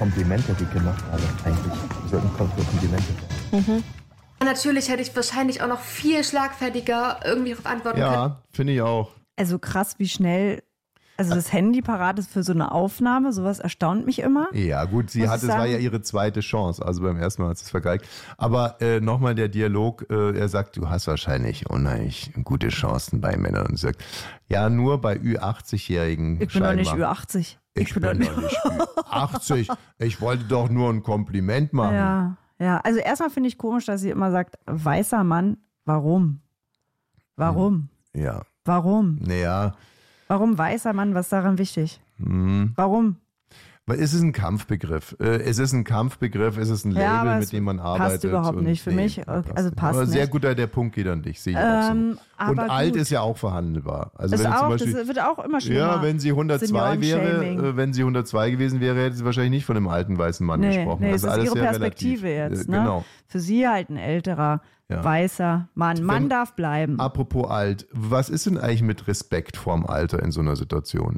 Komplimente, die ich gemacht habe, eigentlich sollten Komplimente sein. Natürlich hätte ich wahrscheinlich auch noch viel schlagfertiger irgendwie darauf antworten können. Ja, finde ich auch. Also krass, wie schnell, also das Handy parat ist für so eine Aufnahme, sowas erstaunt mich immer. Ja, gut, es war ja ihre zweite Chance. Also beim ersten Mal hat sie es vergeigt. Aber nochmal der Dialog, er sagt, du hast wahrscheinlich unheimlich gute Chancen bei Männern. Und sagt, ja, nur bei Ü80-Jährigen. Ich bin doch nicht Ü80. Ich bin doch nicht Ü80. Ich wollte doch nur ein Kompliment machen. Ja. Also erstmal finde ich komisch, dass sie immer sagt, weißer Mann, warum? Warum? Ja. Warum? Naja. Warum weißer Mann? Was ist daran wichtig? Warum? Weil es ist ein Kampfbegriff. Es ist ein Label, mit dem man arbeitet. Passt überhaupt nicht für mich. Also passt aber sehr nicht. guter, der Punkt geht an dich, sehe ich auch so. Und alt ist ja auch verhandelbar. Also ist wenn auch, zum Beispiel, das wird auch immer schlimmer. Ja, wenn sie 102 wäre, gewesen wäre, hätte sie wahrscheinlich nicht von einem alten weißen Mann gesprochen. Nee, also das ist alles ihre sehr Perspektive relativ. jetzt. Ne? Genau. Für sie halt ein älterer, weißer Mann. Mann darf bleiben. Apropos alt, was ist denn eigentlich mit Respekt vorm Alter in so einer Situation?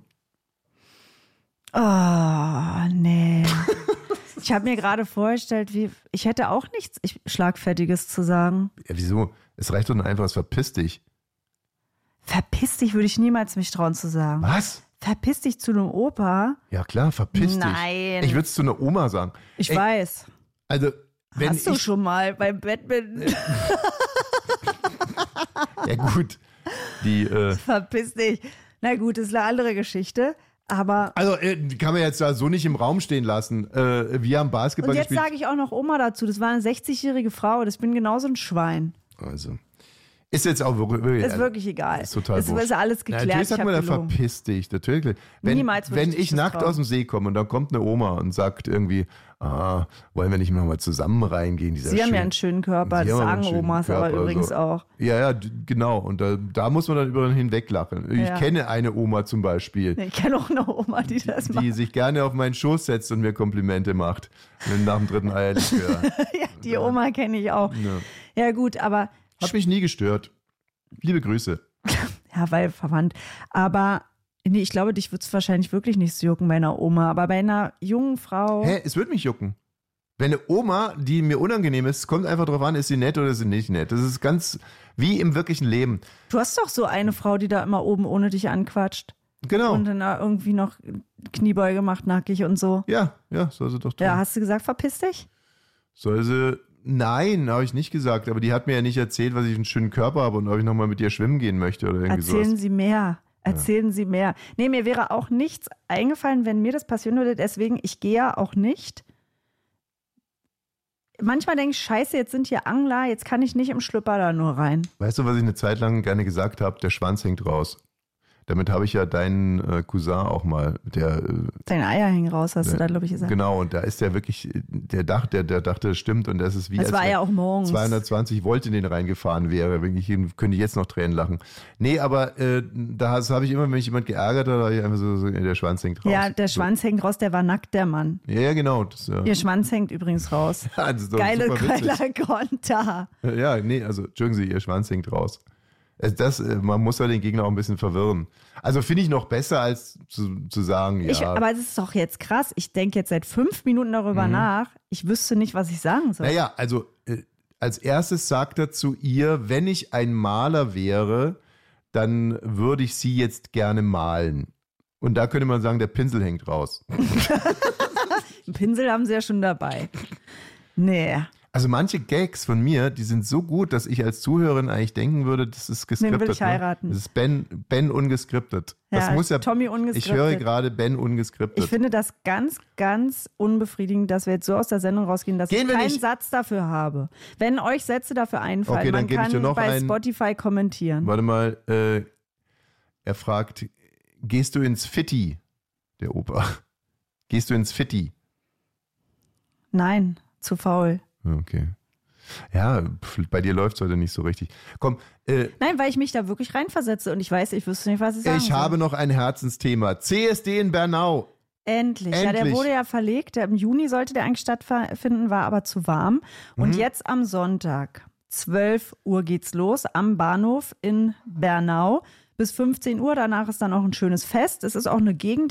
Oh, nee. Ich habe mir gerade vorgestellt, ich hätte auch nichts Schlagfertiges zu sagen. Ja, wieso? Es reicht doch nur einfach, verpiss dich. Verpiss dich würde ich niemals mich trauen zu sagen. Was? Verpiss dich zu einem Opa? Ja klar, verpiss dich. Nein. Ich würde es zu einer Oma sagen. Ich weiß. Also, wenn Hast du schon mal beim Badminton? Ja gut. Verpiss dich. Na gut, das ist eine andere Geschichte. Aber also die kann man jetzt da so nicht im Raum stehen lassen. Wir haben Basketball und jetzt gespielt. sage ich auch noch Oma dazu. Das war eine 60-jährige Frau. Das bin genauso ein Schwein. Also ist jetzt auch wirklich, ist wirklich egal. Ist total es ist alles geklärt. Natürlich sagt man da, verpiss dich. Natürlich. Niemals wenn ich nackt aus dem See komme und dann kommt eine Oma und sagt irgendwie, wollen wir nicht mal zusammen reingehen? Sie haben ja einen schönen Körper, das sagen Omas aber übrigens auch. Ja, genau. Und da muss man dann über den hinweglachen. Ich kenne eine Oma zum Beispiel. Ich kenne auch eine Oma, die das macht. Die sich gerne auf meinen Schoß setzt und mir Komplimente macht. Nach dem dritten Eierlikör. Ja, die Oma kenne ich auch. Ja gut, aber... Hat mich nie gestört. Liebe Grüße. Ja, weil verwandt. Aber... Nee, ich glaube, dich würde es wahrscheinlich wirklich nicht so jucken bei einer Oma, aber bei einer jungen Frau... Es würde mich jucken. Wenn eine Oma, die mir unangenehm ist, kommt einfach drauf an, ist sie nett oder ist sie nicht nett. Das ist ganz wie im wirklichen Leben. Du hast doch so eine Frau, die da immer oben ohne dich anquatscht. Genau. Und dann irgendwie noch Kniebeuge macht, nackig und so. Ja, soll sie doch tun. Ja, hast du gesagt, verpiss dich? Soll sie... Nein, habe ich nicht gesagt. Aber die hat mir ja nicht erzählt, was ich einen schönen Körper habe und ob ich nochmal mit ihr schwimmen gehen möchte oder irgendwie sowas. Erzählen Sie mehr. Erzählen Sie mehr. Nee, mir wäre auch nichts eingefallen, wenn mir das passieren würde. Deswegen, ich gehe ja auch nicht. Manchmal denke ich, scheiße, jetzt sind hier Angler, jetzt kann ich nicht im Schlüpper da nur rein. Weißt du, was ich eine Zeit lang gerne gesagt habe? Der Schwanz hängt raus. Damit habe ich ja deinen Cousin auch mal, Deine Eier hängen raus, hast du da, glaube ich, gesagt. Genau, und da ist der wirklich, der dachte, das stimmt und das ist wie... Das war ja auch morgens. 220 Volt in den reingefahren wäre, könnte ich jetzt noch Tränen lachen. Nee, aber das habe ich immer, wenn mich jemand geärgert hat, habe ich einfach so, der Schwanz hängt raus. Ja, der Schwanz hängt raus, der war nackt, der Mann. Ja, genau. Ihr Schwanz hängt übrigens raus. Das ist doch geiler witzig. Konter. Ja, nee, also, entschuldigen Sie, Ihr Schwanz hängt raus. Man muss ja den Gegner auch ein bisschen verwirren. Also finde ich noch besser, als zu sagen, ja. Aber es ist doch jetzt krass. Ich denke jetzt seit 5 Minuten darüber nach. Ich wüsste nicht, was ich sagen soll. Naja, also als erstes sagt er zu ihr, wenn ich ein Maler wäre, dann würde ich sie jetzt gerne malen. Und da könnte man sagen, der Pinsel hängt raus. Einen Pinsel haben sie ja schon dabei. Nee. Also manche Gags von mir, die sind so gut, dass ich als Zuhörerin eigentlich denken würde, das ist geskriptet. Den will ich heiraten. Das ist Ben ungeskriptet. Das Ja, muss ja Tommy ungeskriptet. Ich höre gerade Ben ungeskriptet. Ich finde das ganz, ganz unbefriedigend, dass wir jetzt so aus der Sendung rausgehen, dass ich keinen Satz dafür habe. Wenn euch Sätze dafür einfallen, okay, man kann bei Spotify kommentieren. Warte mal, er fragt, gehst du ins Fitti, der Opa? Gehst du ins Fitti? Nein, zu faul. Okay. Ja, bei dir läuft es heute nicht so richtig. Komm. Nein, weil ich mich da wirklich reinversetze und ich weiß, ich wüsste nicht, was ich sagen soll. Ich habe noch ein Herzensthema. CSD in Bernau. Endlich. Ja, der wurde ja verlegt. Im Juni sollte der eigentlich stattfinden, war aber zu warm. Und jetzt am Sonntag, 12 Uhr geht's los am Bahnhof in Bernau. Bis 15 Uhr. Danach ist dann auch ein schönes Fest. Es ist auch eine Gegend,